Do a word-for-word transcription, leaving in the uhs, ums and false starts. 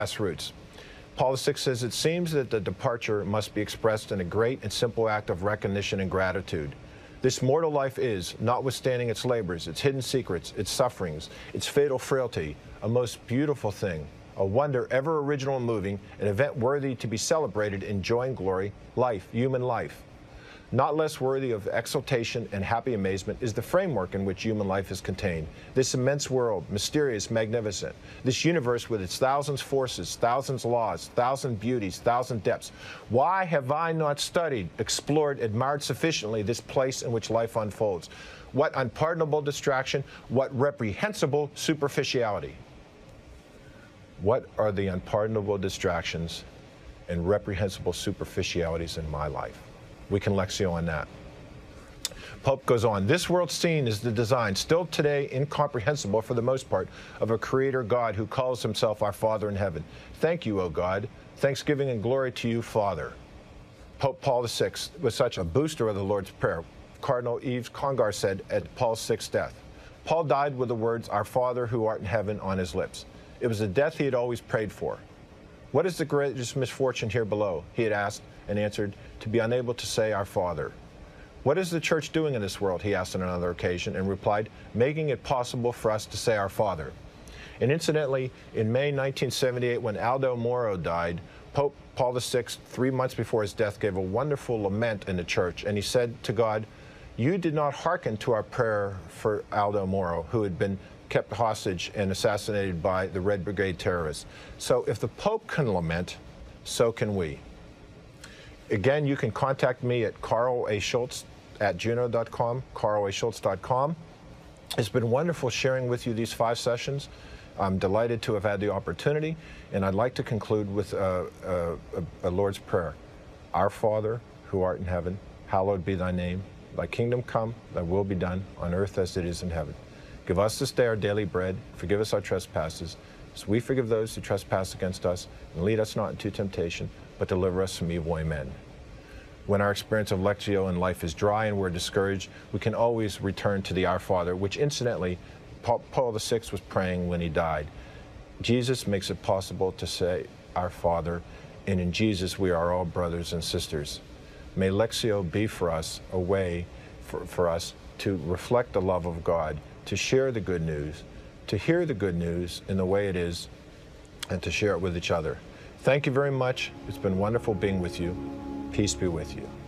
Roots. Paul the Sixth says, it seems that the departure must be expressed in a great and simple act of recognition and gratitude. This mortal life is, notwithstanding its labors, its hidden secrets, its sufferings, its fatal frailty, a most beautiful thing, a wonder ever original and moving, an event worthy to be celebrated in joy and glory, life, human life. Not less worthy of exultation and happy amazement is the framework in which human life is contained. This immense world, mysterious, magnificent. This universe with its thousands forces, thousands laws, thousand beauties, thousand depths. Why have I not studied, explored, admired sufficiently this place in which life unfolds? What unpardonable distraction, what reprehensible superficiality. What are the unpardonable distractions and reprehensible superficialities in my life? We can Lectio on that. Pope goes on, this world's scene is the design, still today incomprehensible for the most part, of a creator God who calls himself our Father in heaven. Thank you, O God. Thanksgiving and glory to you, Father. Pope Paul the Sixth was such a booster of the Lord's Prayer. Cardinal Yves Congar said at Paul's sixth death, Paul died with the words, our Father who art in heaven, on his lips. It was a death he had always prayed for. What is the greatest misfortune here below? He had asked and answered, to be unable to say our Father. What is the church doing in this world? He asked on another occasion and replied, making it possible for us to say our Father. And incidentally, in May nineteen seventy-eight, when Aldo Moro died, Pope Paul the Sixth, three months before his death, gave a wonderful lament in the church, and he said to God, you did not hearken to our prayer for Aldo Moro, who had been kept hostage and assassinated by the Red Brigade terrorists. So if the Pope can lament, so can we. Again, you can contact me at Carl A. Schultz at juno dot com, carl a schultz dot com. It's been wonderful sharing with you these five sessions. I'm delighted to have had the opportunity, and I'd like to conclude with a, a, a Lord's Prayer. Our Father, who art in heaven, hallowed be thy name. Thy kingdom come, thy will be done, on earth as it is in heaven. Give us this day our daily bread. Forgive us our trespasses, as we forgive those who trespass against us. And lead us not into temptation, but deliver us from evil. Amen. When our experience of Lectio in life is dry and we're discouraged, we can always return to the Our Father, which incidentally, Paul, Paul the Sixth was praying when he died. Jesus makes it possible to say Our Father, and in Jesus we are all brothers and sisters. May Lectio be for us a way for, for us to reflect the love of God, to share the good news, to hear the good news in the way it is, and to share it with each other. Thank you very much. It's been wonderful being with you. Peace be with you.